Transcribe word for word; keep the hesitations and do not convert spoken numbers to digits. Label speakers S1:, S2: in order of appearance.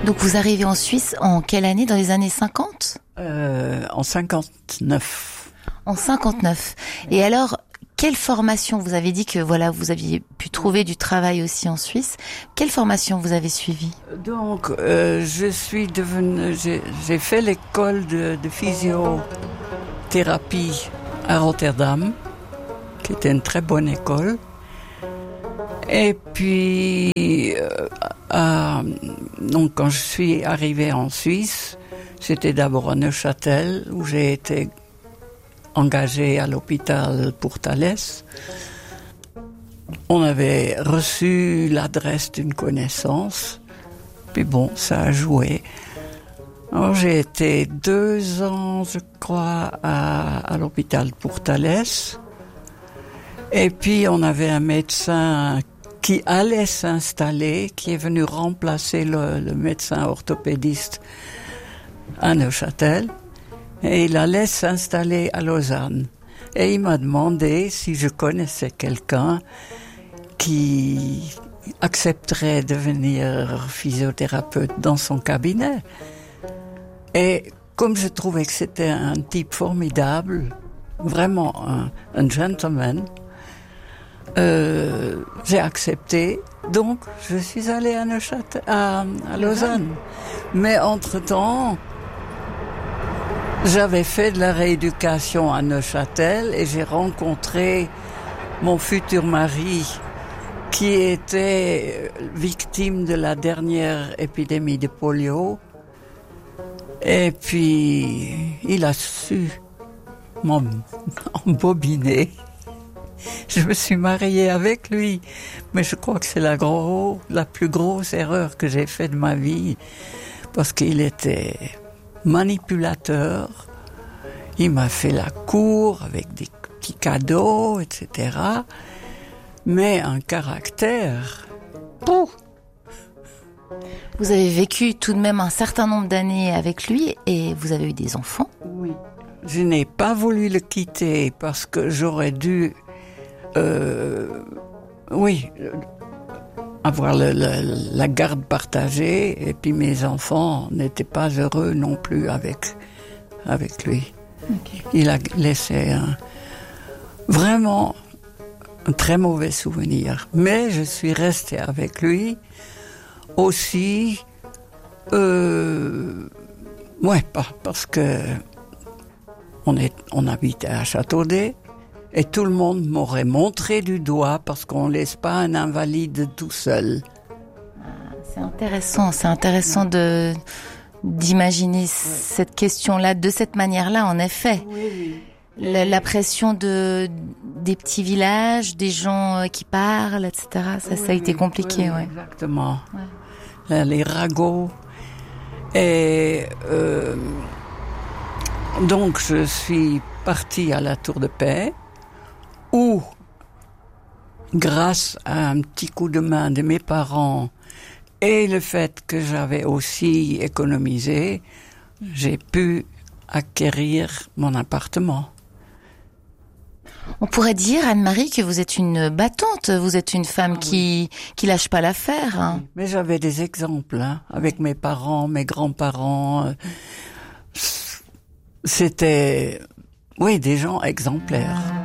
S1: Donc vous arrivez en Suisse en quelle année? Dans les années cinquante?
S2: euh, En cinquante-neuf.
S1: En cinquante-neuf. Et alors, quelle formation? Vous avez dit que voilà, vous aviez pu trouver du travail aussi en Suisse. Quelle formation vous avez suivie?
S2: Donc, euh, je suis devenue, j'ai, j'ai fait l'école de, de physiothérapie à Rotterdam, qui était une très bonne école. Et puis, euh, à, donc quand je suis arrivée en Suisse, j'étais d'abord à Neuchâtel, où j'ai été engagée à l'hôpital pour Thalès. On avait reçu l'adresse d'une connaissance, puis bon, ça a joué. Alors j'ai été deux ans, je crois, à, à l'hôpital pour Thalès. Et puis on avait un médecin qui allait s'installer, qui est venu remplacer le, le médecin orthopédiste à Neuchâtel. Et il allait s'installer à Lausanne. Et il m'a demandé si je connaissais quelqu'un qui accepterait de devenir physiothérapeute dans son cabinet. Et comme je trouvais que c'était un type formidable, vraiment un, un gentleman, euh, j'ai accepté. Donc, je suis allée à Neuchâtel, à, à Lausanne. Mais entre-temps, j'avais fait de la rééducation à Neuchâtel et j'ai rencontré mon futur mari qui était victime de la dernière épidémie de polio. Et puis, il a su m'embobiner. Je me suis mariée avec lui. Mais je crois que c'est la, gros, la plus grosse erreur que j'ai faite de ma vie. Parce qu'il était manipulateur. Il m'a fait la cour avec des petits cadeaux, et cetera. Mais un caractère. Pouh!
S1: Vous avez vécu tout de même un certain nombre d'années avec lui et vous avez eu des enfants?
S2: Oui. Je n'ai pas voulu le quitter parce que j'aurais dû, euh, oui, avoir le, le, la garde partagée et puis mes enfants n'étaient pas heureux non plus avec, avec lui. Okay. Il a laissé un, vraiment un très mauvais souvenir. Mais je suis restée avec lui aussi, euh, ouais, pas parce que on est, on habitait à Châteaudet et tout le monde m'aurait montré du doigt parce qu'on laisse pas un invalide tout seul.
S1: C'est intéressant, c'est intéressant de d'imaginer oui. cette question-là de cette manière-là, en effet.
S2: Oui, oui.
S1: La, la pression de des petits villages, des gens qui parlent, et cetera. Ça, oui, ça a été compliqué,
S2: oui,
S1: ouais.
S2: Exactement. Ouais. Les ragots. Et euh, donc je suis partie à la Tour de Paix, où, grâce à un petit coup de main de mes parents et le fait que j'avais aussi économisé, j'ai pu acquérir mon appartement.
S1: On pourrait dire, Anne-Marie, que vous êtes une battante, vous êtes une femme ah, qui oui. qui lâche pas l'affaire. Hein.
S2: Oui. Mais j'avais des exemples, hein, avec mes parents, mes grands-parents. C'était, oui, des gens exemplaires.